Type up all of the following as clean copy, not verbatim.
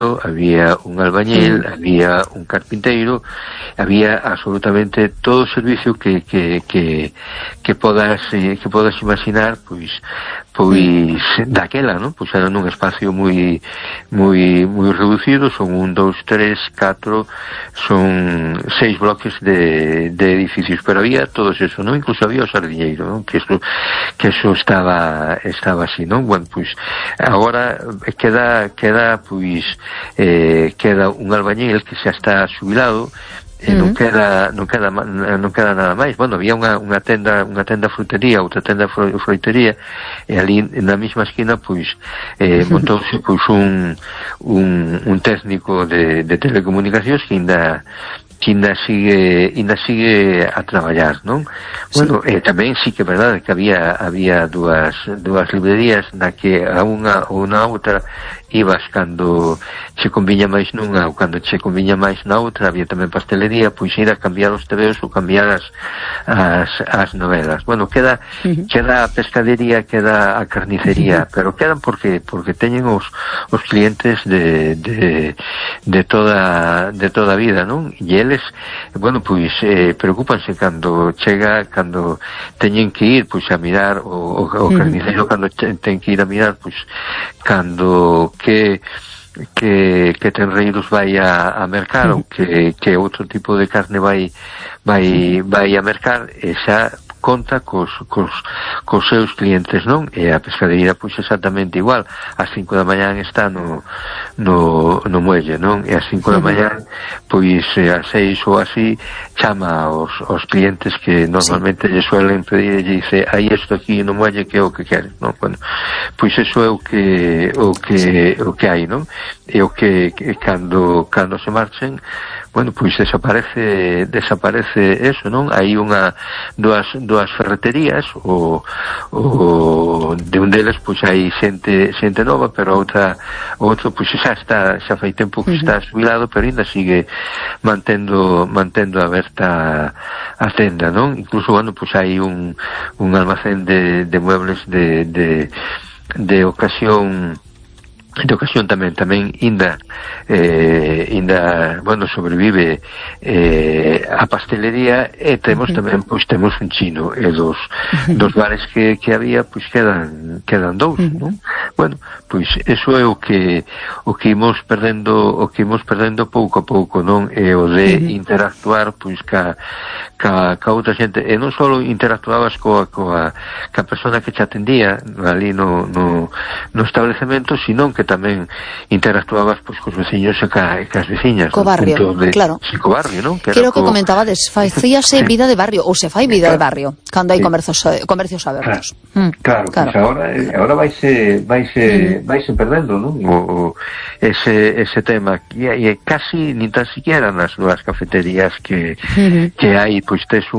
fondeiro, había un albañil, había un carpinteiro, había absolutamente todo o servicio que podas imaginar, pois daquela, non? Pois era nun espacio moi reducido, son 1, 2, 3, 4, son 6 bloques de edificios, pero había todo eso, non? Incluso había o sardiñeiro, non? Que eso estaba así, non? Bueno, pois agora queda un albañil que xa está xubilado, non queda nada máis. Bueno, había unha tenda frutería, outra tenda froitería, e ali na mesma esquina pois montouse pois un técnico de telecomunicacións que ainda sigue a traballar, non? Bueno, tamén sí que é verdade que había dúas librerías na que a unha ou na outra ibas cando che conviña máis nunha ou cando che conviña máis na outra. Había tamén pastelería, pois ir a cambiar os tebeos ou cambiar as novelas. Bueno, queda a pescadería, queda a carnicería, pero quedan porque teñen os clientes de toda a vida, non? E eles, bueno, pois preocúpanse cando teñen que ir pois a mirar o carniceiro, cando ten que ir a mirar pois cando que tenreiros vai a mercar ou que outro tipo de carne vai a mercar, e xa conta cos seus clientes, non? E a pescadería pois exactamente igual. Ás 5 da mañán está no muelle, non? E ás 5 da mañán pois ás 6 ou así chama aos clientes que normalmente lle suelen pedir, e lle dice: hai isto aquí no muelle, que é o que queres, non? Bueno, pois eso é o que hai, non? E o que cando se marchen, bueno, pois desaparece eso, non? Hai dúas ferreterías, o de un deles pois hai xente nova, pero outro pois xa fai tempo que está xubilado, pero ainda sigue mantendo aberta a tenda, non? Incluso, bueno, pois hai un almacén de muebles de ocasión tamén ainda bueno, sobrevive a pastelería, e temos tamén temos un chino, e dos bares que había pois quedan dous, non? Bueno, pois eso é o que imos perdendo pouco a pouco, non? E o de interactuar pois ca outra xente, e non só interactuabas coa persona que te atendía ali no establecemento, sino que tamén interactuabas pois cos veciños e cas veciñas, co barrio, claro. Sí, co barrio, non? Creo que comentabades, facíase vida de barrio, ou se fai vida de barrio cando hai comercios abertos. Claro. Pues agora vaise perdendo, non? Ese tema, e casi nin tan siquiera nas novas cafeterías que hai, pois casi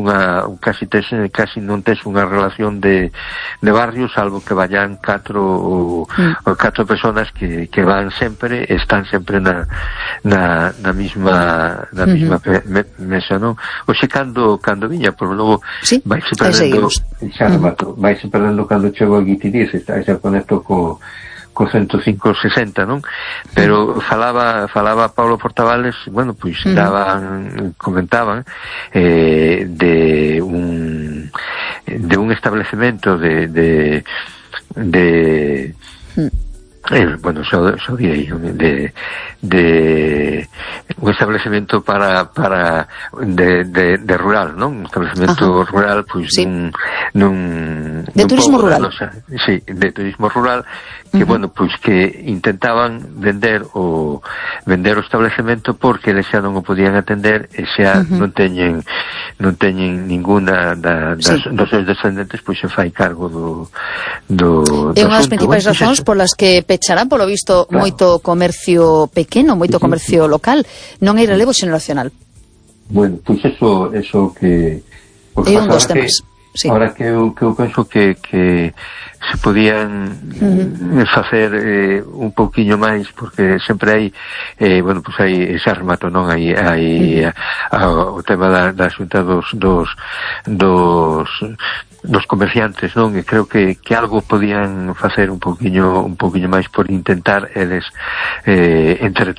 non tes unha relación de barrio, salvo que vayan 4 personas que van sempre, están sempre na mesma mesa, non? Oxe, cando viña, por logo vaise perdendo, vaise perdendo cando chego a Guitiriz, xa conecto co 105-60, non? Pero falaba Pablo Portavales, bueno, pois comentaban de un establecemento bueno, xa direi, de un establecemento de rural, non? Un establecemento rural, pois de turismo rural. Sí, de turismo rural, que, bueno, pois que intentaban vender o establecemento porque eles xa non o podían atender, e xa non teñen ninguna dos seus descendentes, pois se fai cargo do é unha das principais razóns polas que pecharán, polo visto, moito comercio pequeno, moito comercio local. Non hai relevo xeneracional. Bueno, pois eso que é un dos temas. Ahora que eu penso que se podían facer un pouquiño máis, porque sempre hai bueno, pois hai ese remato, non? Hai o tema da xunta dos comerciantes, non? E creo que algo podían facer un pouquiño máis por intentar eles entre